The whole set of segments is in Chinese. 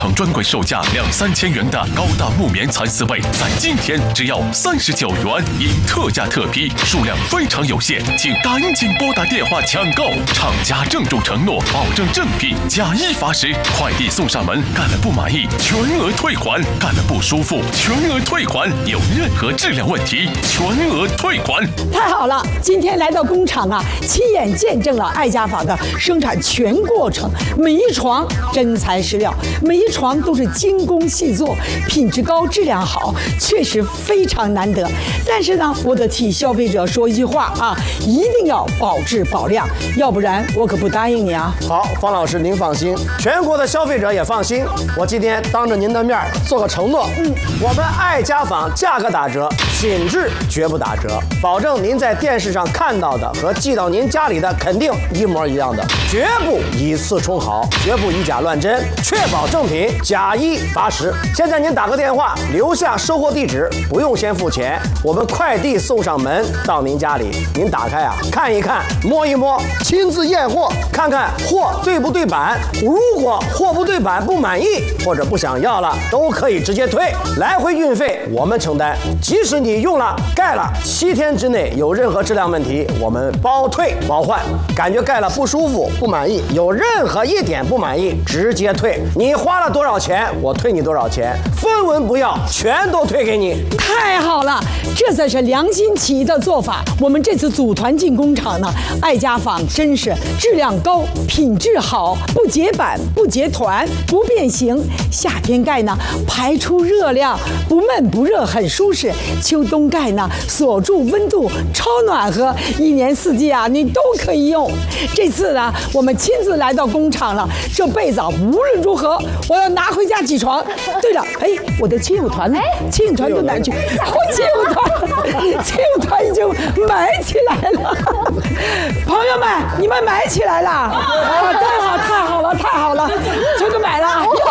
专柜售价2-3千元的高档木棉蚕丝被，在今天只要39元，因特价特批，数量非常有限，请赶紧拨打电话抢购。厂家郑重承诺，保证正品，假一罚十，快递送上门，干了不满意全额退还，干了不舒服全额退还，有任何质量问题全额退还。 太好了，今天来到工厂啊，亲眼见证了爱家纺的生产全过程，每一床真材实料，每一床都是精工细作，品质高，质量好，确实非常难得。但是呢，我得替消费者说一句话啊，一定要保质保量，要不然我可不答应你啊。 好，方老师您放心，全国的消费者也放心。我今天当着您的面做个承诺，我们爱家纺价格打折，品质绝不打折，保证您在电视上看到的和寄到您家里的肯定一模一样的，绝不以次充好，绝不以假乱真，确保正品，假一罚十。现在您打个电话，留下收货地址，不用先付钱，我们快递送上门到您家里，您打开啊，看一看，摸一摸，亲自验货，看看货对不对版。如果货不对版不满意或者不想要了，都可以直接退，来回运费我们承担。即使你用了盖了7天之内有任何质量问题，我们包退包换。感觉盖了不舒服不满意，有任何一点不满意直接退，你花了多少钱我退你多少钱，分文不要，全都退给你。 太好了，这才是良心企业的做法。我们这次组团进工厂呢，爱家纺真是质量高，品质好，不结板不结团不变形，夏天盖呢排出热量，不闷不热很舒适，秋冬盖呢锁住温度超暖和，一年四季啊你都可以用。这次呢我们亲自来到工厂了，这被子啊无论如何我要拿回家起床。对了，哎，我的亲友团呢？亲友团都哪去？亲友团已经买起来了。朋友们，你们买起来了？啊，太好了，全都买了。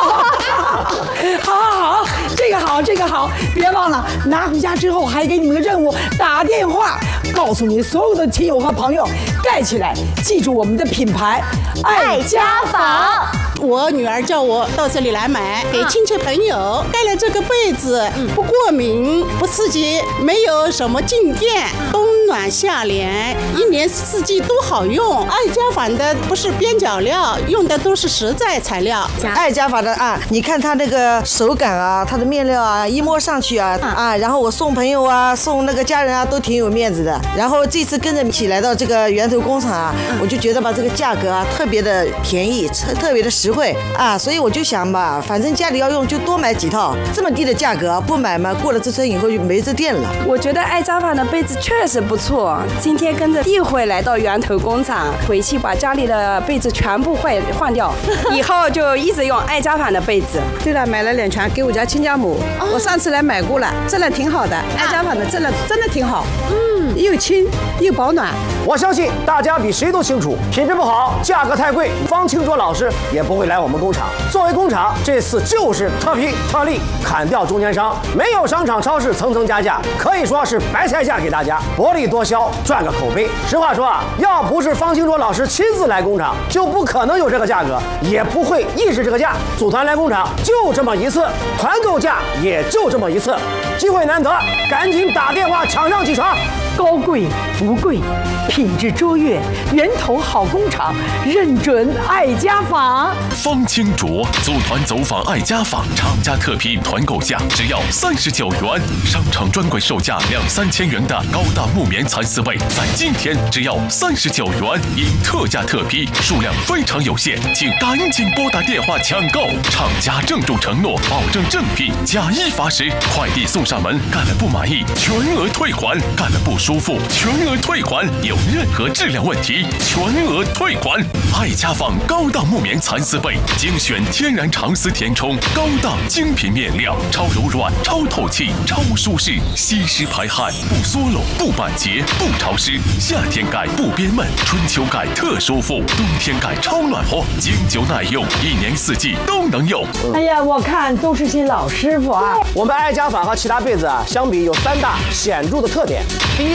好，这个好，别忘了拿回家之后还给你们个任务，打电话告诉你所有的亲友和朋友盖起来，记住我们的品牌爱家纺。 我女儿叫我到这里来买，给亲戚朋友盖了这个被子，不过敏，不刺激，没有什么静电，冬暖夏凉，一年四季都好用。爱家纺的不是边角料，用的都是实在材料。 爱家纺的啊，你看它那个手感啊，它的面料啊，一摸上去啊，然后我送朋友啊，送那个家人啊，都挺有面子的。然后这次跟着一起来到这个源头工厂啊，我就觉得吧，这个价格啊特别的便宜，特别的实惠啊，所以我就想吧，反正家里要用就多买几套，这么低的价格不买嘛，过了这村以后就没这店了。 我觉得爱家纺的被子确实不错，今天跟着弟会来到源头工厂，回去把家里的被子全部换掉，以后就一直用爱家纺的被子。 对了，买了2床给我家亲家母，我上次来买过了，质量挺好的，爱家纺的质量真的挺好，又轻又保暖。 我相信大家比谁都清楚，品质不好，价格太贵，方清卓老师也不会来我们工厂。作为工厂，这次就是特批特例，砍掉中间商，没有商场超市层层加价，可以说是白菜价给大家，薄利多销，赚个口碑。实话说啊，要不是方清卓老师亲自来工厂，就不可能有这个价格，也不会意识这个价。组团来工厂就这么一次，团购价也就这么一次，机会难得，赶紧打电话抢上几床。 高贵不贵，品质卓越，源头好工厂，认准爱家纺。 方清卓组团走访爱家纺，厂家特批团购价只要39元，商场专柜售价2-3千元的高档木棉蚕丝被，在今天只要39元，因特价特批，数量非常有限，请赶紧拨打电话抢购。厂家郑重承诺，保证正品，假一罚十，快递送上门，干了不满意全额退还，干了不舒服全额退还，有任何质量问题全额退还。爱家纺高档木棉蚕丝被，精选天然长丝填充，高档精品面料，超柔软、超透气、超舒适，吸湿排汗，不缩拢、不板结、不潮湿。夏天盖不憋闷，春秋盖特舒服，冬天盖超暖和，经久耐用，一年四季都能用。 哎呀，我看都是些老师傅啊。 我们爱家纺和其他被子啊相比有3大显著的特点。第一呢，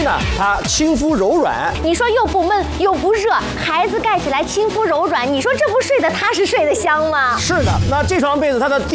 呢，它亲肤柔软。 你说又不闷又不热，孩子盖起来亲肤柔软，你说这不睡得踏实睡得香吗？ 是的，那这床被子它的